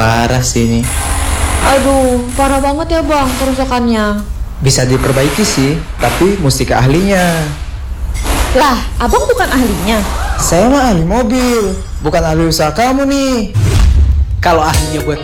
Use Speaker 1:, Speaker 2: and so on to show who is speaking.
Speaker 1: Parah sih ini.
Speaker 2: Aduh, parah banget ya bang kerusakannya.
Speaker 1: Bisa diperbaiki sih, tapi mesti ke ahlinya.
Speaker 2: Lah, abang bukan ahlinya.
Speaker 1: Saya mah ahli mobil, bukan ahli usaha kamu nih.
Speaker 3: Kalau ahlinya buat